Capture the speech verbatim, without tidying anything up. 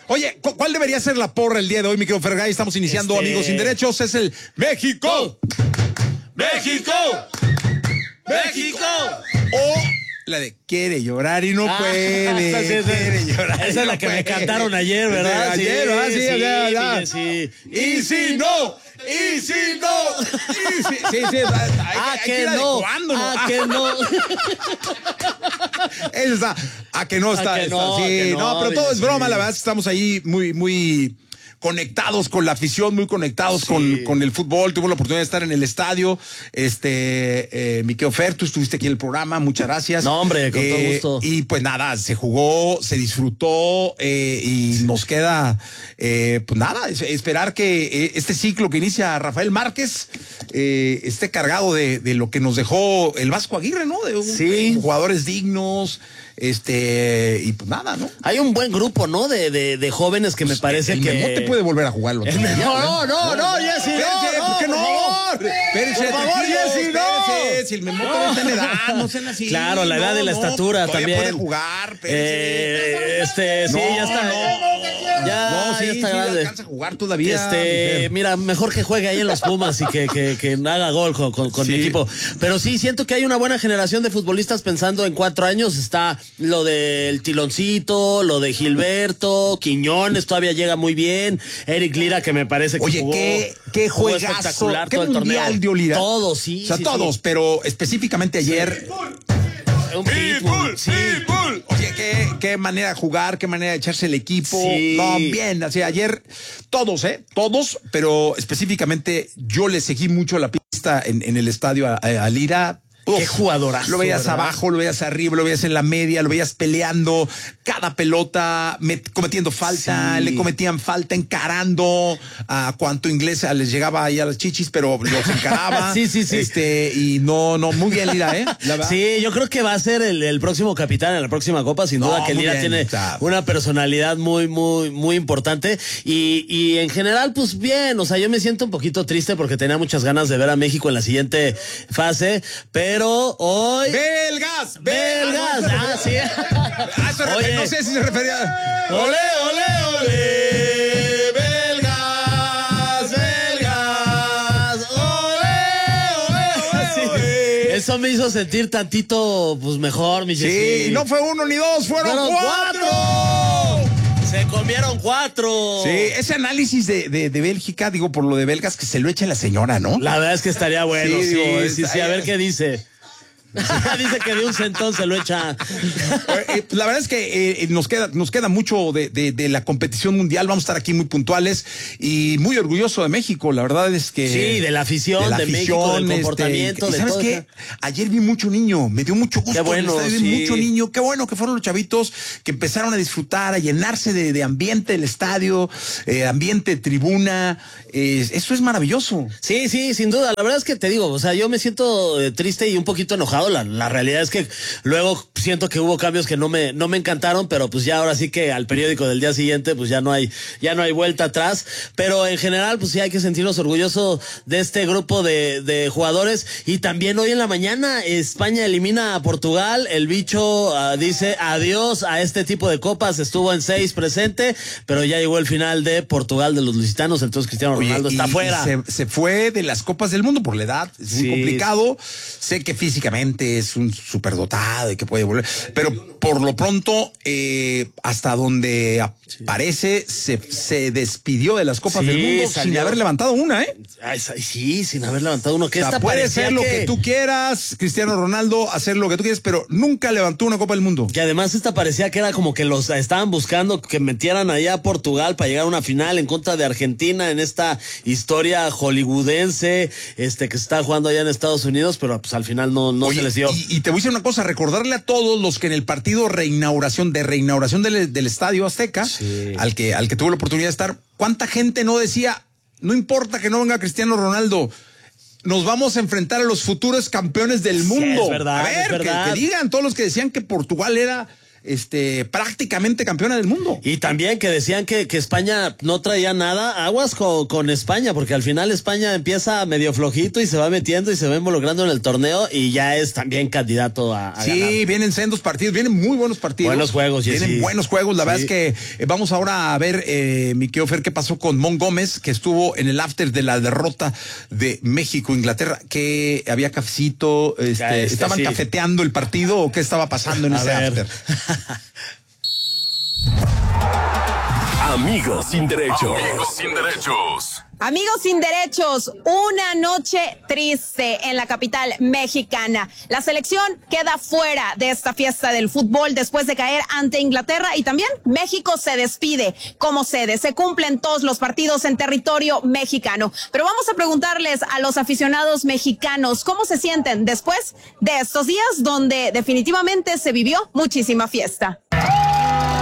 Oye, ¿cuál debería ser la porra el día de hoy, mi querido Fergay? Estamos iniciando, este... Amigos Sin Derechos. Es el México. México. México. O la de quiere llorar y no ah, puede. Sí, sí, quiere sí. llorar. Esa es la que puede. Me cantaron ayer, ¿verdad? Sí, ayer, ¿verdad? Sí, sí, sí, ya, ya. sí. Y si no, y si no, y si, sí, sí. Ah, que no. Ah, que no. Esa está. A que no está. A que está no, sí, que no, no, pero todo sí. es broma. La verdad es que estamos ahí muy, muy conectados con la afición, muy conectados sí. con, con el fútbol. Tuve la oportunidad de estar en el estadio. Este, eh, mi querido Fer, tú estuviste aquí en el programa, muchas gracias. No, hombre, con eh, todo gusto. Y pues nada, se jugó, se disfrutó eh, y nos queda, eh, pues nada, esperar que eh, este ciclo que inicia Rafael Márquez eh, esté cargado de, de lo que nos dejó el Vasco Aguirre, ¿no? De un, sí. jugadores dignos. Este, y pues nada, ¿no? Hay un buen grupo, ¿no? De, de, de jóvenes que pues me parece el que. El Memote puede volver a jugarlo. El no, no, no, no, Jesse, no, ¿por qué no? Espérense, por favor, Jesse, no. Si el Memote no está en edad, no sean así. Claro, la edad no, y la no, estatura también. puede jugar, eh, este, sí, no, ya está. No, ya, no, sí, ya está sí, grande. alcanza a jugar todavía. Este, mira, mejor que juegue ahí en los Pumas y que, que, que haga gol con, con, con sí. mi equipo. Pero sí, siento que hay una buena generación de futbolistas pensando en cuatro años. Está lo del Tiloncito, lo de Gilberto, Quiñones todavía llega muy bien, Eric Lira, que me parece que Oye, jugó, qué, qué jugó juegazo, espectacular qué todo el mundial torneo. dio Lira. Todos, sí. O sea, sí, todos, sí. pero específicamente ayer. Un pitbull, sí. Pitbull. Oye, qué, qué manera de jugar, qué manera de echarse el equipo. Sí. No, bien, así ayer todos, ¿eh? Todos, pero específicamente yo le seguí mucho la pista en, en el estadio a, a, a Lira. Qué jugadorazo. Lo veías ¿verdad? abajo, lo veías arriba, lo veías en la media, lo veías peleando, cada pelota met, cometiendo falta, sí. le cometían falta, encarando a cuanto inglés les llegaba ahí a las chichis, pero los encaraba. sí, sí, sí. Este, y no, no, muy bien Lira, ¿eh? Sí, yo creo que va a ser el, el próximo capitán en la próxima Copa, sin duda no, que Lira bien, tiene o sea, una personalidad muy, muy, muy importante. Y, y en general, pues bien, o sea, yo me siento un poquito triste porque tenía muchas ganas de ver a México en la siguiente fase, pero Pero hoy. ¡Belgas! ¡Belgas! Ah, sí. Ah, eso Oye. No sé si se refería. ¡Ole, ole, ole! ¡Belgas! ¡Belgas! ¡Ole, ole, ole! Sí. Eso me hizo sentir tantito, pues mejor, mi Sí, sí, no fue uno ni dos, fueron, fueron cuatro. cuatro. Se comieron cuatro. Sí, ese análisis de, de, de Bélgica, digo, por lo de belgas, que se lo eche la señora, ¿no? La verdad es que estaría bueno, sí, sí, digo, sí, sí, sí, a ver qué dice. Dice que de un centón se lo echa. Eh, la verdad es que eh, nos queda nos queda mucho de, de, de la competición mundial. Vamos a estar aquí muy puntuales y muy orgulloso de México. La verdad es que sí, de la afición, de, la afición, de México, del comportamiento, este, de ¿sabes todo. qué? Ayer vi mucho niño, me dio mucho gusto. Qué bueno, vi sí. mucho niño. Qué bueno que fueron los chavitos que empezaron a disfrutar, a llenarse de, de ambiente del estadio, eh, ambiente tribuna. Eh, eso es maravilloso. Sí, sí, sin duda. La verdad es que te digo, o sea, yo me siento eh, triste y un poquito enojado. La, la realidad es que luego siento que hubo cambios que no me no me encantaron, pero pues ya ahora sí que al periódico del día siguiente pues ya no hay ya no hay vuelta atrás, pero en general pues sí hay que sentirnos orgullosos de este grupo de, de jugadores. Y también hoy en la mañana España elimina a Portugal. El bicho uh, dice adiós a este tipo de copas, estuvo en seis presente, pero ya llegó el final de Portugal de los lusitanos, entonces Cristiano Oye, Ronaldo y, está fuera. Se, se fue de las copas del mundo por la edad, es muy sí. complicado. Sé que físicamente es un superdotado y que puede volver, pero por lo pronto, eh, hasta donde aparece, se, se despidió de las copas sí, del mundo salió. sin haber levantado una, ¿eh? Ay, sí, sin haber levantado uno. Que o sea, esta puede ser lo que... que tú quieras, Cristiano Ronaldo, hacer lo que tú quieras, pero nunca levantó una copa del mundo. Que además esta parecía que era como que los estaban buscando que metieran allá a Portugal para llegar a una final en contra de Argentina en esta historia hollywoodense, este que se está jugando allá en Estados Unidos, pero pues al final no, no Oye, se les dio. Y, y te voy a decir una cosa, recordarle a todos los que en el partido reinauguración, de reinauguración del, del Estadio Azteca, sí. al que, al que tuve la oportunidad de estar, ¿cuánta gente no decía, no importa que no venga Cristiano Ronaldo, nos vamos a enfrentar a los futuros campeones del mundo? Sí, es verdad, a ver, es verdad. Que, que digan todos los que decían que Portugal era este, prácticamente campeona del mundo. Y también que decían que, que España no traía nada, aguas con, con España, porque al final España empieza medio flojito y se va metiendo y se va involucrando en el torneo y ya es también candidato a, a Sí, ganar. vienen sendos partidos, vienen muy buenos partidos. Buenos juegos, sí, Vienen sí. buenos juegos, la Sí. verdad es que eh, vamos ahora a ver, eh, mi querido Fer, qué pasó con Mon Gómez, que estuvo en el after de la derrota de México, Inglaterra, que había cafecito, este, Ya, este, estaban sí. cafeteando el partido o qué estaba pasando en A ese ver. after. Amigos sin derechos. Amigos sin derechos. Amigos sin derechos, una noche triste en la capital mexicana. La selección queda fuera de esta fiesta del fútbol después de caer ante Inglaterra y también México se despide como sede. Se cumplen todos los partidos en territorio mexicano. Pero vamos a preguntarles a los aficionados mexicanos cómo se sienten después de estos días donde definitivamente se vivió muchísima fiesta.